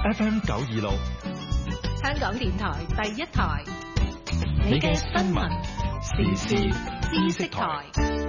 FM 926， 香港電台第一台， 你嘅新聞時事知識台。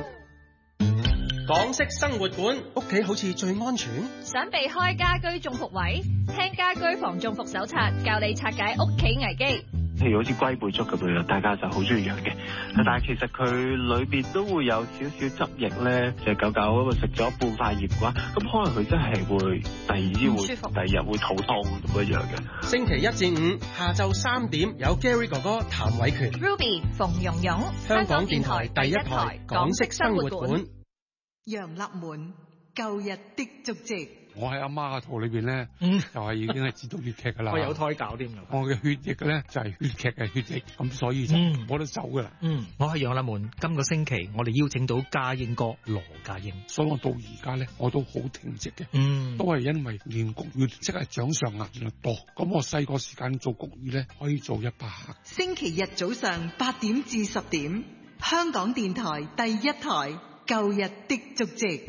港式生活館，屋企好似最安全。 想避開家居中伏位，聽家居防中伏手冊，教你拆解屋企危機。 譬如好似龜背竹咁樣，大家就好中意養嘅。但係其實佢裏邊都會有少少汁液咧，隻狗狗嗰個食咗半塊葉嘅話，咁可能佢真係會第二日會肚痛咁樣嘅。 星期一至五下晝3點有 Gary 哥哥譚偉權 Ruby 馮蓉蓉， 香港電台第一台港式生活館。 楊立門舊日的足跡。 我喺阿媽嘅肚裏邊咧，就係已經係知道粵劇噶啦。 我有胎教添㗎。 我嘅血液咧就係粵劇嘅血液，咁所以就冇得走噶啦。 我係楊立門。今個星期我哋邀請到家英哥羅家英， 所以我到而家咧我都好挺直嘅。都係因為練國語即係掌上壓力多。咁我細個時間做國語咧可以做100下。 星期日早上8點至10點，香港電台第一台舊日的足跡。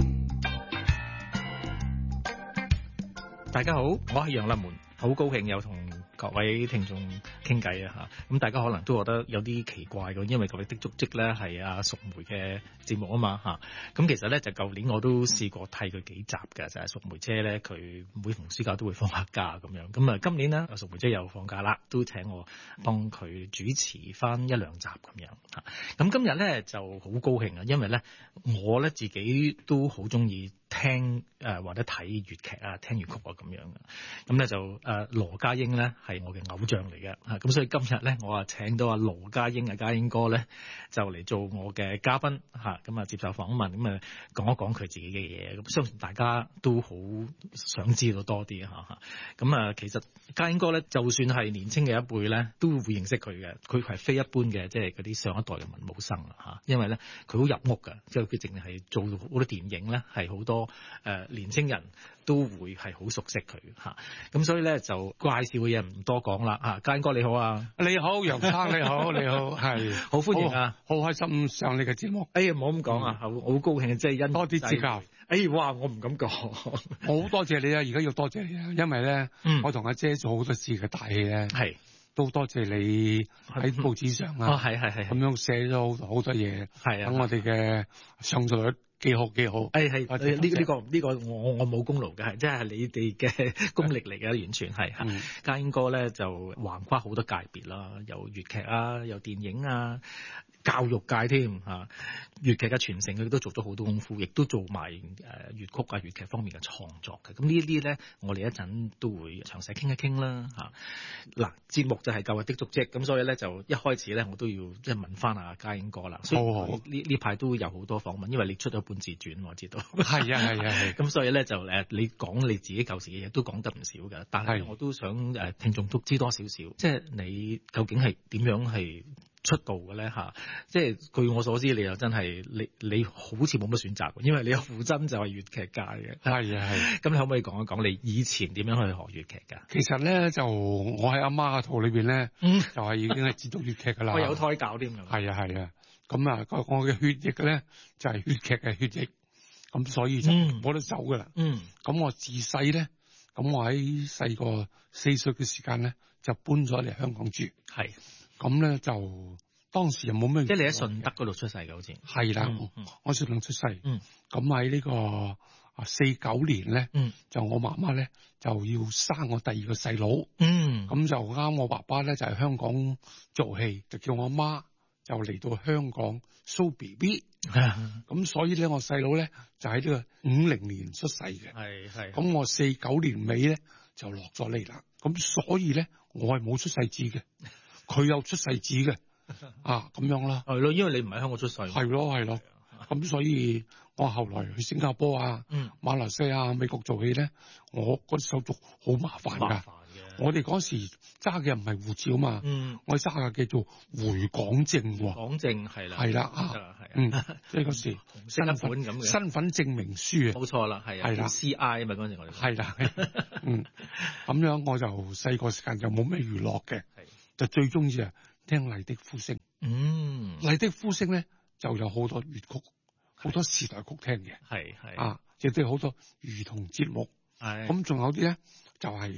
大家好，我係楊立門，好高興有同各位聽眾傾偈啊嚇。咁大家可能都覺得有啲奇怪嘅，因為舊日的足跡咧係阿淑梅嘅節目啊嘛嚇。咁其實咧就舊年我都試過替佢幾集嘅，就係淑梅姐咧佢每逢暑假都會放下假咁樣。咁啊今年咧淑梅姐又放假啦，都請我幫佢主持翻1-2集咁樣嚇。咁今日咧就好高興啊，因為咧我咧自己都好中意聽或者睇粵劇啊，聽粵曲啊咁樣嘅。咁咧就羅家英咧係我嘅偶像嚟嘅嚇，咁所以今日咧我啊請到阿羅家英啊家英哥咧就嚟做我嘅嘉賓嚇，咁啊接受訪問，咁啊講一講佢自己嘅嘢，咁相信大家都好想知道多啲嚇。咁啊其實家英哥咧就算係年青嘅一輩咧都會認識佢嘅，佢係非一般嘅，即係嗰啲上一代嘅文武生啦嚇，因為咧佢好入屋㗎，即係佢淨係做好多電影咧係好多年青人都會係好熟悉佢嚇，咁所以咧就介紹嘅嘢唔多講啦嚇。家英哥你好啊， 你好楊生你好你好，係好歡迎啊， 好開心上你嘅節目。 哎呀唔好咁講啊，好高興即係多啲指教。 哇我唔敢講， 好多謝你啊，而家要多謝你啊，因為咧我同阿姐做好多次嘅大戲咧，係都多謝你喺報紙上啊，係咁樣寫咗好多嘢，係啊，等我哋嘅上座率幾好。呢個我冇功勞嘅，係即係你哋嘅功力嚟嘅，完全係。家英哥咧就橫跨好多界別啦，有粵劇啊，有電影啊，教育界添嚇。粵劇嘅傳承佢都做咗好多功夫，亦都做埋粵曲啊粵劇方面嘅創作嘅。咁呢啲咧我哋一陣都會詳細傾一傾啦嚇。嗱節目就係舊日的足跡，咁所以咧就一開始咧我都要即係問翻阿家英哥啦。好呢排都有好多訪問，因為你出咗本自傳我知道。係啊。咁所以咧就你講你自己舊時嘅嘢都講得唔少㗎，但係我都想聽眾都知多少少，即係你究竟係點樣係出道嘅咧嚇？即係據我所知，你又真係你好似冇乜選擇，因為你有父親就係粵劇界嘅。係。咁你可唔可以講一講你以前點樣去學粵劇㗎？ 其實咧就我喺阿媽嘅肚裏邊咧，就係已經係知道粵劇㗎啦。 我有胎教添㗎。係啊。咁啊，我嘅血液咧就係粵劇嘅血液，咁所以就冇得走㗎啦。咁我自細咧，咁我喺細個4歲嘅時間咧，就搬咗嚟香港住。係。咁咧就當時又冇咩， 即係你喺順德嗰度出世嘅好似。係啦，我順德出世。咁喺呢個49年咧，就我媽媽咧就要生我第2個細佬。咁就啱我爸爸咧就喺香港做戲，就叫我媽就嚟到香港 show BB。咁所以咧我細佬咧就喺呢個50年出世嘅。係。咁我49年尾咧就落咗嚟啦。咁所以咧我係冇出世紙嘅。佢有出世紙嘅，咁樣啦。 係咯，因為你唔喺香港出世。 係咯。咁所以我後來去新加坡啊、馬來西亞、美國做戲咧，我嗰啲手續好麻煩㗎。我哋嗰時揸嘅唔係護照嘛，我哋揸嘅叫做回港證喎。港證係啦。係啦，即係嗰時身份證明書啊。冇錯啦，係啊。係啦 ，CI 啊嘛嗰陣我哋。係啦，咁樣我就細個時間就冇咩娛樂嘅。就最中意啊聽麗的呼聲。麗的呼聲咧就有好多粵曲，好多時代曲聽嘅。係。亦都有好多兒童節目。咁仲有啲咧就係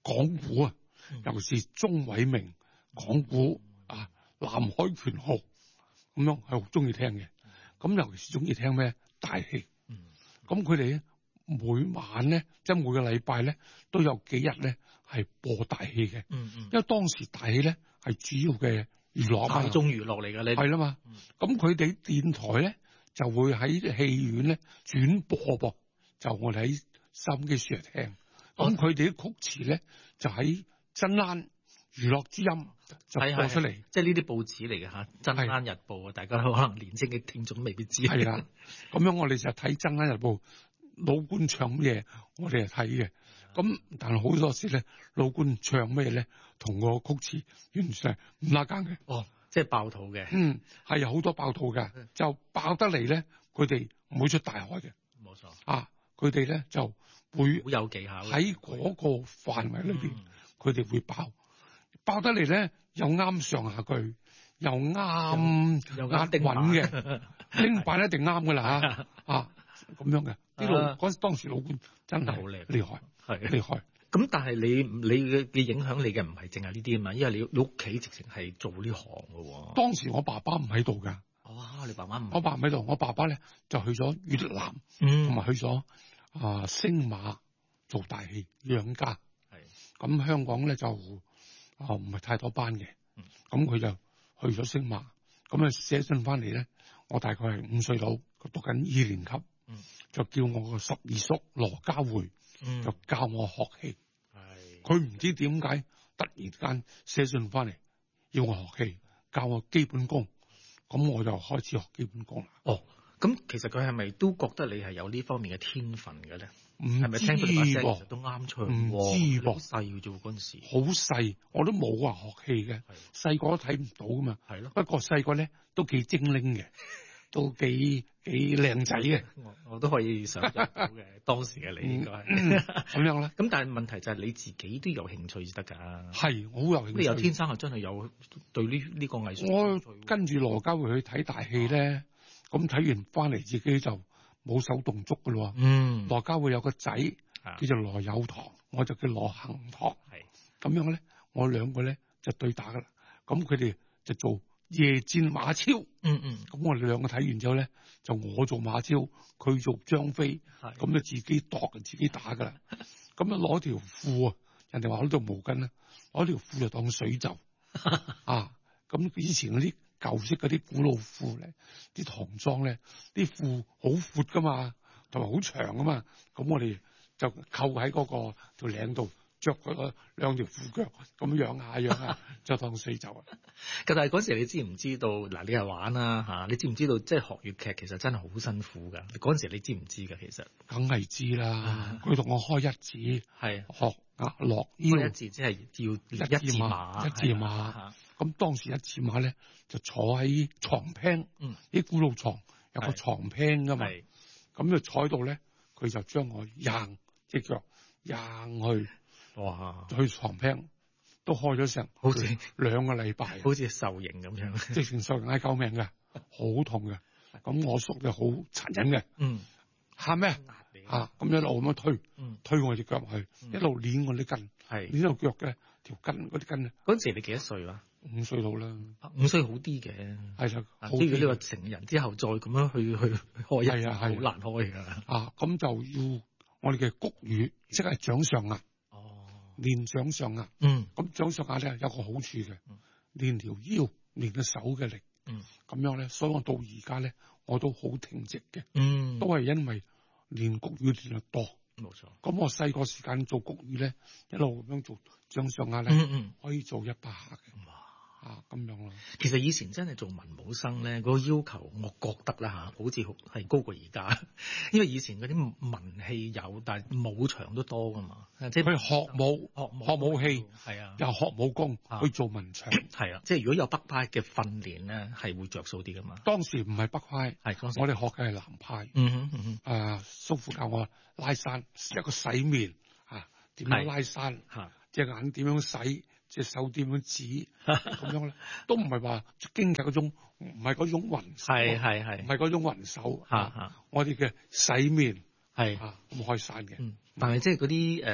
講古啊，尤其是鐘偉明講古啊，南海拳號咁樣係好中意聽嘅。咁尤其是中意聽咩大戲。咁佢哋咧每晚咧，即係每個禮拜咧都有幾日咧係播大戲嘅。因為當時大戲咧係主要嘅娛樂， 大眾娛樂嚟㗎，你係啦嘛。咁佢哋電台咧就會喺戲院咧轉播噃，就我哋喺收音機處嚟聽。咁佢哋啲曲詞咧就喺真啱娛樂之音就播出嚟， 即係呢啲報紙嚟嘅嚇，真啱日報啊！大家可能年輕嘅聽眾未必知。 係啦，咁樣我哋就睇真啱日報，老官唱咩，我哋係睇嘅。咁但係好多時咧，老官唱咩咧，同個曲詞完全係唔拉更嘅。 哦，即係爆肚嘅。 係有好多爆肚嘅，就爆得嚟咧，佢哋唔會出大海嘅。 冇錯。 啊，佢哋咧就會好有技巧喺嗰個範圍裏邊，佢哋會爆得嚟咧，又啱上下句，又啱押穩嘅，丁版一定啱噶啦嚇咁樣嘅。啲當時老官真係好厲害，厲害。 咁但係你嘅影響你嘅唔係淨係呢啲啊嘛，因為你屋企直情係做呢行嘅喎。 當時我爸爸唔喺度㗎。 哇！你爸爸唔？ 我爸唔喺度，我爸爸咧就去咗越南，同埋去咗星馬做大戲養家。咁香港咧就唔係太多班嘅，咁佢就去咗星馬，咁啊寫信翻嚟咧，我大概係5歲到，讀緊2年級，就叫我個12叔羅家匯，就教我學戲。佢唔知點解突然間寫信翻嚟，要我學戲，教我基本功，咁我就開始學基本功啦。 哦，咁其實佢係咪都覺得你係有呢方面嘅天分嘅咧？ 唔知係咪聽佢把聲其實都啱唱？ 唔知噃， 好細嘅啫喎，嗰陣時好細，我都冇話學戲嘅，細個都睇唔到噶嘛。係咯，不過細個咧都幾精靈嘅，都幾靚仔嘅。 我都可以想像到嘅，當時嘅你應該係咁樣啦。 咁但係問題就係你自己都有興趣先得㗎。 係，我好有興趣。 你有天生係真係有對呢個藝術。 我跟住羅家匯去睇大戲咧，咁睇完翻嚟自己就冇手動足㗎咯。羅家匯有個仔叫做羅有堂，我就叫羅行堂。咁樣咧，我兩個咧就對打㗎啦。咁佢哋就做夜戰馬超。咁我哋兩個睇完之後咧，就我做馬超，佢做張飛，咁就自己度自己打㗎啦。咁啊攞條褲啊，人哋話攞條毛巾啦，攞條褲就當水袖啊。咁以前嗰啲舊式嗰啲古老褲咧，啲唐裝咧，啲褲好闊噶嘛，同埋好長噶嘛。咁我哋就扣喺嗰個條領度，着嗰兩條褲腳咁樣下，就當水袖啊。 但係嗰時你知唔知道？嗱，你係玩啦嚇，你知唔知道？即係學粵劇其實真係好辛苦㗎。嗰陣時你知唔知㗎？其實梗係知啦。佢同我開一字，係學額落腰。 一字即係要一字馬。 一字馬。咁當時一字馬咧就坐喺床廳，啲古老床有個床廳㗎嘛。咁就坐喺度咧，佢就將我扔隻腳扔去。哇！去床廳都開咗成好似2個禮拜， 好似受刑咁樣， 直情受刑嗌救命嘅，好痛嘅。咁我叔就好殘忍嘅，喊咩咁一路咁樣推我隻腳去，一路捏我啲筋，捏到腳嘅條筋嗰啲筋啊。 嗰陣時你幾多歲啊 ？5歲到啦。 5歲好啲嘅， 係就好啲。如果你話成人之後再咁樣去開一，好難開㗎。 咁就要我哋嘅谷語，即係掌上壓。練掌上壓，咁掌上壓咧有個好處嘅，練條腰，練個手嘅力，咁樣咧，所以我到而家咧，我都好挺直嘅，都係因為練谷語練得多， 冇錯。 咁我細個時間做谷語咧，一路咁樣做掌上壓咧，可以做100下嘅。咁樣咯。 其實以前真係做文武生咧，嗰個要求，我覺得啦好似係高過而家。因為以前嗰啲文戲有，但係武場都多噶嘛。即係佢學武器，又學武功，去做文場。 係啊，即係如果有北派嘅訓練咧，係會着數啲噶嘛。 當時唔係北派，我哋學嘅係南派。叔父教我拉山，一個洗面點樣拉山，隻眼點樣洗。隻手點樣指咁樣咧，都唔係話京劇嗰種，唔係嗰種雲手，唔係嗰種雲手。我哋嘅洗面咁開山嘅。 但係即係嗰啲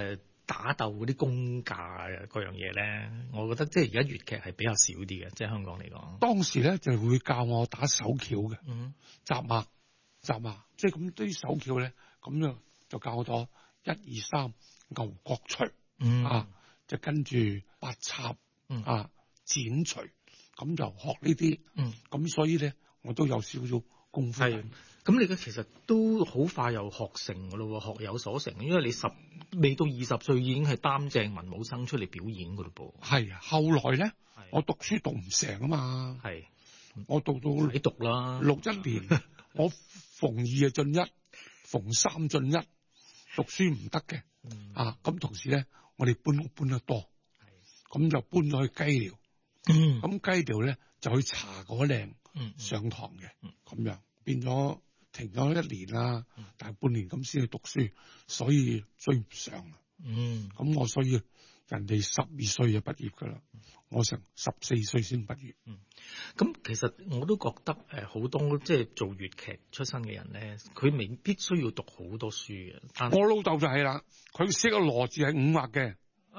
打鬥嗰啲功架啊嗰樣嘢咧，我覺得即係而家粵劇係比較少啲嘅，即係香港嚟講。當時咧就會教我打手橋嘅，扎馬，即係咁啲手橋咧，咁樣就教咗1、2、3牛角錘，就跟住八插，剪錘，咁就學呢啲，咁所以咧我都有少少功夫。 係，咁你嘅其實都好快又學成噶咯，學有所成，因為你未到20歲已經係擔正文武生出嚟表演噶咯噃。 係，後來咧，我讀書讀唔成啊嘛。係，我讀到你讀啦 ，61年，我逢2進1，逢3進1，讀書唔得嘅。咁同時咧，我哋搬屋搬得多，咁就搬咗去雞寮。咁雞寮咧就去茶果嶺上堂嘅，咁樣變咗。停咗1年啦，但係半年咁先去讀書，所以追唔上啦。咁我所以人哋12歲就畢業噶啦，我成14歲先畢業。 咁其實我都覺得好多即係做粵劇出身嘅人咧，佢未必需要讀好多書嘅。 我老豆就係啦，佢識個羅字係5畫嘅。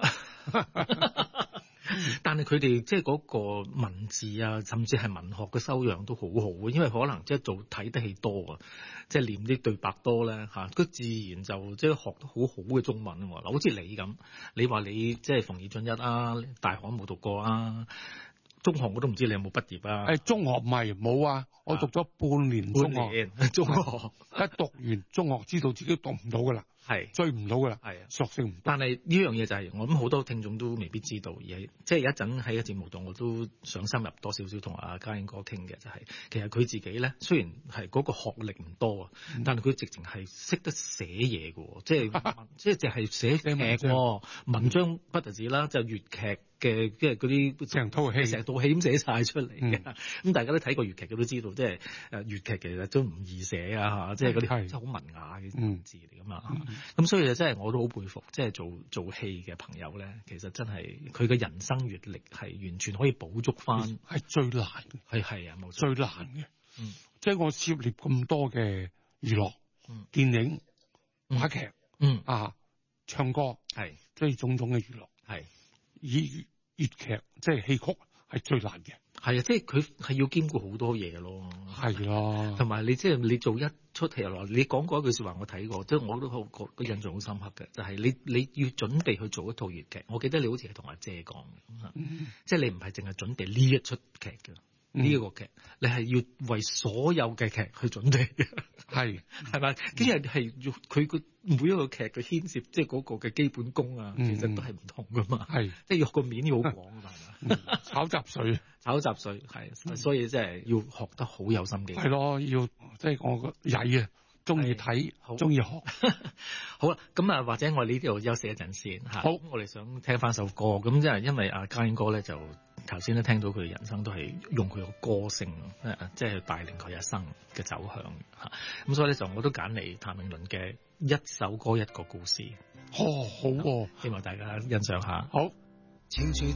但係佢哋即係嗰個文字啊，甚至係文學嘅修養都好好，因為可能即係做睇得戲多啊，即係念啲對白多咧嚇，佢自然就即係學得好好嘅中文喎。嗱，好似你咁，你話你即係逢2進1啊，大學冇讀過啊，中學我都唔知你有冇畢業啊。 中學唔係冇啊，我讀咗半年中學。 中學一讀完中學，知道自己讀唔到噶啦。追唔到噶啦，索性唔。 但係呢樣嘢就係我諗好多聽眾都未必知道，而係即係一陣喺個節目度，我都想深入多少少同阿家英哥傾嘅，就係其實佢自己咧，雖然係嗰個學歷唔多啊，但係佢直情係識得寫嘢嘅，即係就係寫劇文章不特止啦，就粵劇嘅即係嗰啲成套戲咁寫晒出嚟嘅。咁大家都睇過粵劇，佢都知道，即係粵劇其實都唔易寫啊，即係嗰啲即係好文雅嘅字嚟噶嘛。咁所以就真係我都好佩服，即係做戲嘅朋友咧，其實真係佢嘅人生閱歷係完全可以補足翻， 係最難嘅， 係啊，冇錯， 最難嘅，即係我涉獵咁多嘅娛樂、電影、話劇，唱歌，即係種種嘅娛樂，以粵劇即係戲曲係最難嘅。 係啊，即係佢係要兼顧好多嘢咯。 係咯， 同埋你即係你做一出戲落，你講過一句說話我睇過，即係我都個印象好深刻嘅，就係你要準備去做一套粵劇。我記得你好似係同阿姐講嘅，即係你唔係淨係準備呢一出劇嘅，呢一個劇，你係要為所有嘅劇去準備嘅。係咪？跟住係要佢個每一個劇嘅牽涉，即係嗰個嘅基本功啊，其實都係唔同噶嘛。即係個面要好廣噶嘛。 炒雜碎係，所以即係要學得好有心機。 係咯，要即係我個曳啊，中意睇，中意學。 好啦，咁啊，或者我呢度休息一陣先嚇。好，我哋想聽翻首歌，咁即係因為阿家英哥咧就頭先都聽到佢人生都係用佢個歌聲，即係帶領佢一生嘅走向嚇。咁所以咧就我都揀嚟譚詠麟嘅一首歌一個故事。 好喎， 希望大家欣賞下。 好。 清楚